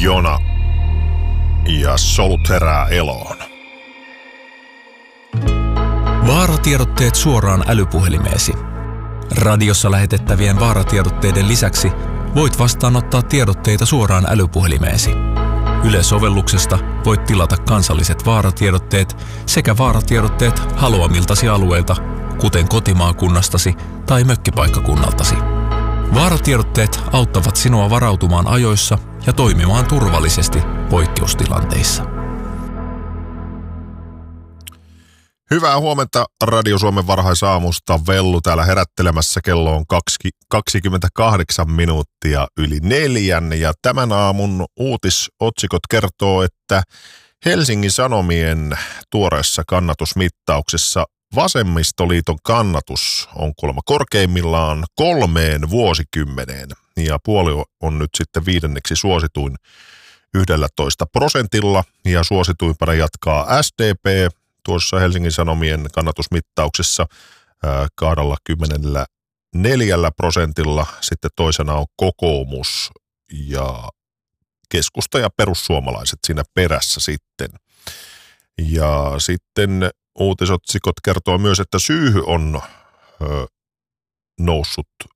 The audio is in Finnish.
Jona ja solut herää eloon. Vaaratiedotteet suoraan älypuhelimeesi. Radiossa lähetettävien vaaratiedotteiden lisäksi voit vastaanottaa tiedotteita suoraan älypuhelimeesi. Yle-sovelluksesta voit tilata kansalliset vaaratiedotteet sekä vaaratiedotteet haluamiltasi alueilta, kuten kotimaakunnastasi tai mökkipaikkakunnaltasi. Vaaratiedotteet auttavat sinua varautumaan ajoissa ja toimimaan turvallisesti poikkeustilanteissa. Hyvää huomenta Radio Suomen varhaisaamusta. Vellu täällä herättelemässä. Kello on 28 minuuttia yli 4. Ja tämän aamun uutisotsikot kertoo, että Helsingin Sanomien tuoreessa kannatusmittauksessa Vasemmistoliiton kannatus on kuulemma korkeimmillaan 3 vuosikymmeneen. Ja puolue on nyt sitten 5. suosituin 11%. Ja suosituimpana jatkaa SDP tuossa Helsingin Sanomien kannatusmittauksessa 24%. Sitten toisena on kokoomus ja keskusta ja perussuomalaiset siinä perässä sitten. Ja sitten uutisotsikot kertoo myös, että Syyhy on noussut